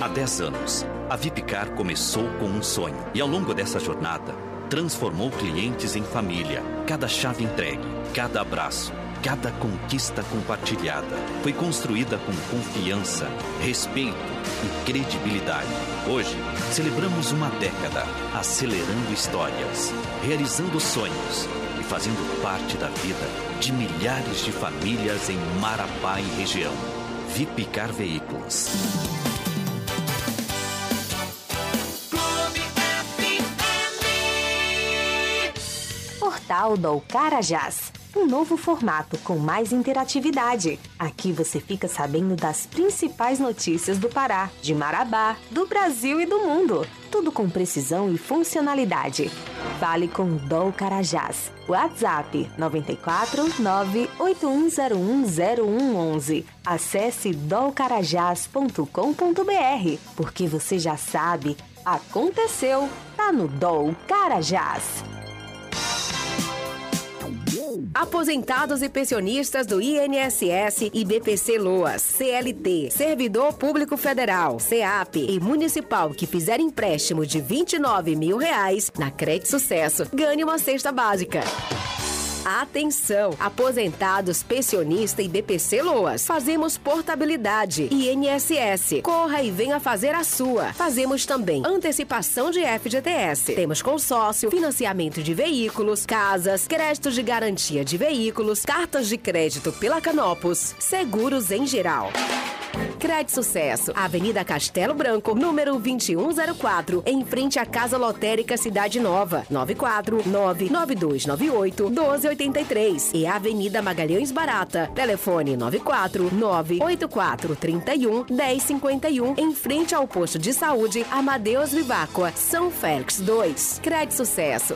Há 10 anos, a Vipcar começou com um sonho e ao longo dessa jornada, transformou clientes em família. Cada chave entregue, cada abraço, cada conquista compartilhada foi construída com confiança, respeito e credibilidade. Hoje, celebramos uma década, acelerando histórias, realizando sonhos e fazendo parte da vida de milhares de famílias em Marabá e região. Vipcar Veículos. Portal do Carajás. Um novo formato com mais interatividade. Aqui você fica sabendo das principais notícias do Pará, de Marabá, do Brasil e do mundo. Tudo com precisão e funcionalidade. Fale com Dol Carajás. WhatsApp 94 98101 0111. Acesse dolcarajás.com.br. Porque você já sabe, aconteceu, tá no Dol Carajás. Aposentados e pensionistas do INSS e BPC Loas, CLT, Servidor Público Federal, SEAP e Municipal que fizer empréstimo de R$29 mil na Crédito Sucesso, ganhe uma cesta básica. Atenção! Aposentados, pensionista e BPC Loas. Fazemos portabilidade. INSS. Corra e venha fazer a sua. Fazemos também antecipação de FGTS. Temos consórcio, financiamento de veículos, casas, créditos de garantia de veículos, cartas de crédito pela Canopus, seguros em geral. Crédito Sucesso, Avenida Castelo Branco, número 2104, em frente à Casa Lotérica Cidade Nova, 949-9298-1283 e Avenida Magalhães Barata, telefone 949-8431-1051, em frente ao posto de saúde Amadeus Viváqua, São Félix 2. Crédito Sucesso.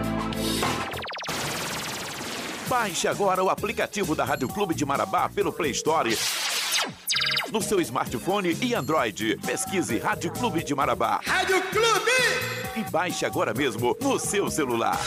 Baixe agora o aplicativo da Rádio Clube de Marabá pelo Play Store no seu smartphone e Android. Pesquise Rádio Clube de Marabá. Rádio Clube! E baixe agora mesmo no seu celular.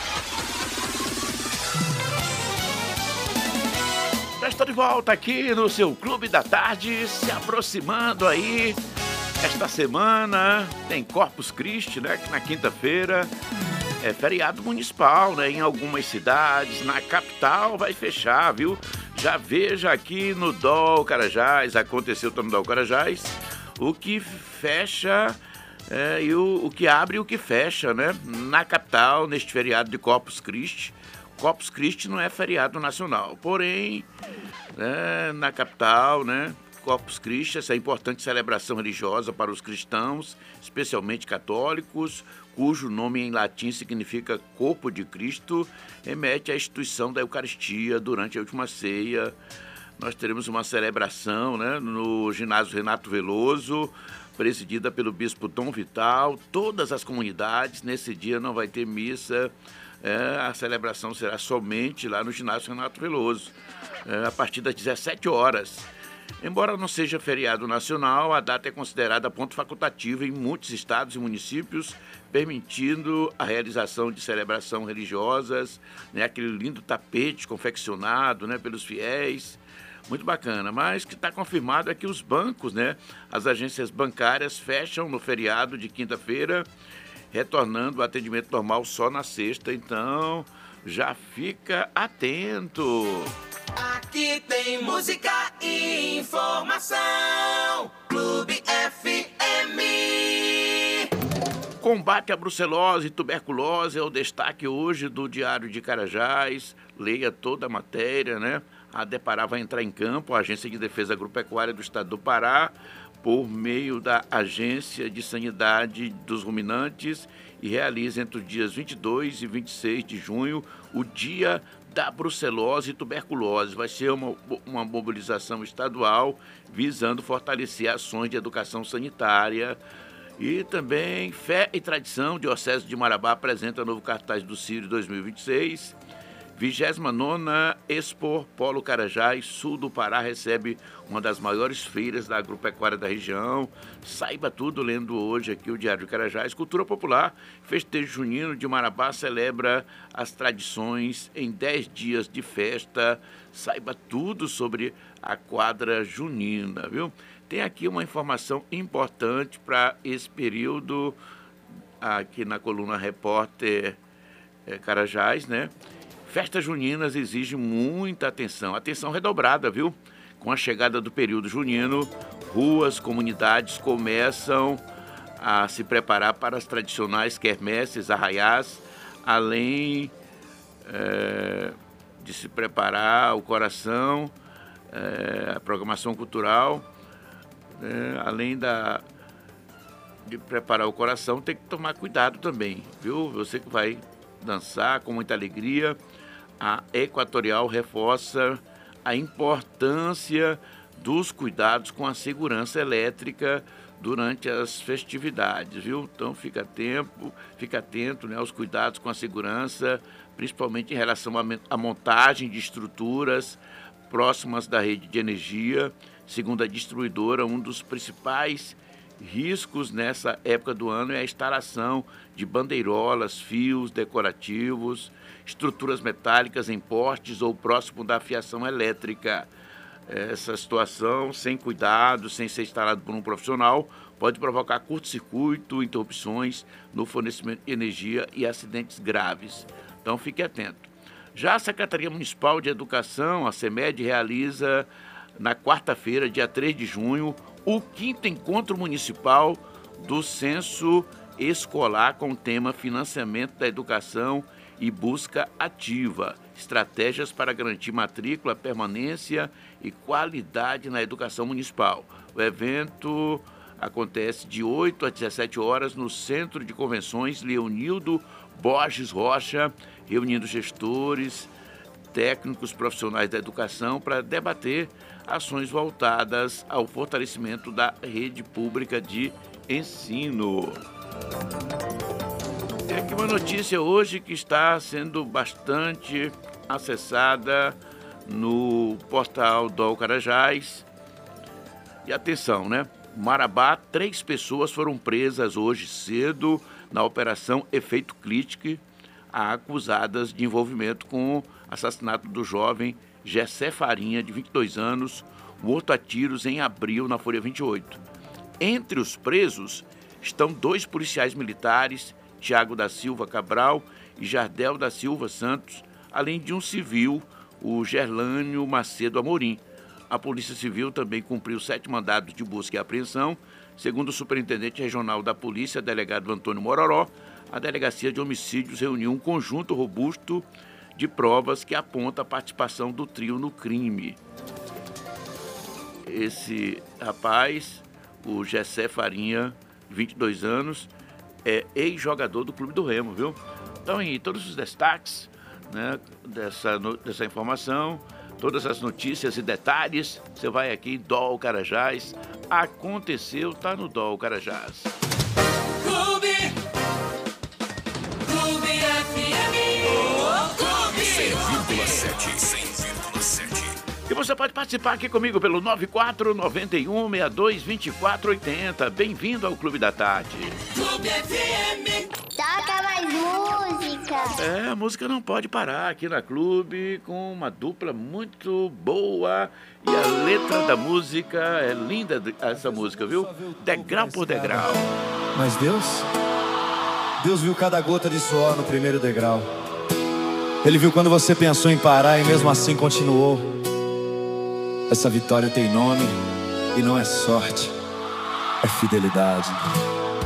Já estou de volta aqui no seu Clube da Tarde, se aproximando aí. Esta semana tem Corpus Christi, né? Que na quinta-feira é feriado municipal, né? Em algumas cidades, na capital vai fechar, viu? Já veja aqui no Dol Carajás, aconteceu no Dol Carajás, o que fecha e o que abre e o que fecha, né? Na capital, neste feriado de Corpus Christi. Corpus Christi não é feriado nacional, porém, na capital, né? Corpus Christi, essa importante celebração religiosa para os cristãos, especialmente católicos, cujo nome em latim significa Corpo de Cristo, remete à instituição da Eucaristia durante a última ceia. Nós teremos uma celebração, né, no ginásio Renato Veloso, presidida pelo bispo Dom Vital. Todas as comunidades, nesse dia não vai ter missa, a celebração será somente lá no ginásio Renato Veloso, a partir das 17 horas. Embora não seja feriado nacional, a data é considerada ponto facultativo em muitos estados e municípios, permitindo a realização de celebrações religiosas, né, aquele lindo tapete confeccionado, né, pelos fiéis. Muito bacana, mas o que está confirmado é que os bancos, né, as agências bancárias fecham no feriado de quinta-feira, retornando o atendimento normal só na sexta, então já fica atento. Aqui tem música e informação. Clube FM. Combate à brucelose e tuberculose é o destaque hoje do Diário de Carajás. Leia toda a matéria, né? A Depará vai entrar em campo, a Agência de Defesa Agropecuária do Estado do Pará, por meio da Agência de Sanidade dos Ruminantes, e realiza entre os dias 22 e 26 de junho o Dia da Brucelose e Tuberculose. Vai ser uma mobilização estadual visando fortalecer ações de educação sanitária. E também Fé e Tradição, Diocese de Marabá apresenta novo cartaz do Círio 2026. 29ª Expo Polo Carajás, sul do Pará, recebe uma das maiores feiras da agropecuária da região. Saiba tudo lendo hoje aqui o Diário de Carajás. Cultura Popular, Festejo Junino de Marabá celebra as tradições em 10 dias de festa. Saiba tudo sobre a quadra junina, viu? Tem aqui uma informação importante para esse período, aqui na coluna Repórter Carajás, né? Festas juninas exigem muita atenção redobrada, viu? Com a chegada do período junino, ruas, comunidades começam a se preparar para as tradicionais quermesses, arraiás, além de se preparar o coração, a programação cultural, além de preparar o coração, tem que tomar cuidado também, viu? Você que vai dançar com muita alegria, a Equatorial reforça a importância dos cuidados com a segurança elétrica durante as festividades, viu? Então fica atento, né, aos cuidados com a segurança, principalmente em relação à montagem de estruturas próximas da rede de energia. Segundo a distribuidora, um dos principais riscos nessa época do ano é a instalação de bandeirolas, fios decorativos, estruturas metálicas em postes ou próximo da fiação elétrica. Essa situação, sem cuidado, sem ser instalado por um profissional, pode provocar curto-circuito, interrupções no fornecimento de energia e acidentes graves. Então fique atento. Já a Secretaria Municipal de Educação, a CEMED, realiza na quarta-feira, dia 3 de junho, o 5º encontro municipal do Censo Escolar com o tema Financiamento da Educação e Busca Ativa, estratégias para garantir matrícula, permanência e qualidade na educação municipal. O evento acontece de 8 às 17 horas no Centro de Convenções Leonildo Borges Rocha, reunindo gestores, técnicos, profissionais da educação para debater ações voltadas ao fortalecimento da rede pública de ensino. Tem aqui uma notícia hoje que está sendo bastante acessada no portal do Carajás. E atenção, né? Marabá, 3 pessoas foram presas hoje cedo na Operação Efeito Crítico, acusadas de envolvimento com o assassinato do jovem Gessé Farinha, de 22 anos, morto a tiros em abril na Folha 28. Entre os presos estão 2 policiais militares, Tiago da Silva Cabral e Jardel da Silva Santos, além de um civil, o Gerlânio Macedo Amorim. A Polícia Civil também cumpriu 7 mandados de busca e apreensão. Segundo o superintendente regional da Polícia, delegado Antônio Mororó, a Delegacia de Homicídios reuniu um conjunto robusto de provas que aponta a participação do trio no crime. Esse rapaz, o Gessé Farinha, 22 anos, é ex-jogador do Clube do Remo, viu? Então, em todos os destaques, né, dessa informação, todas as notícias e detalhes, você vai aqui em DOL Carajás. Aconteceu, tá no DOL Carajás. Clube FM. Clube 100,7. E você pode participar aqui comigo pelo 94-91-62-2480. Bem-vindo ao Clube da Tarde. Clube FM. Toca mais música. A música não pode parar aqui na Clube, com uma dupla muito boa. E a letra da música é linda, essa música, viu? Degrau por degrau. Mas Deus viu cada gota de suor no primeiro degrau. Ele viu quando você pensou em parar e mesmo assim continuou. Essa vitória tem nome e não é sorte, é fidelidade.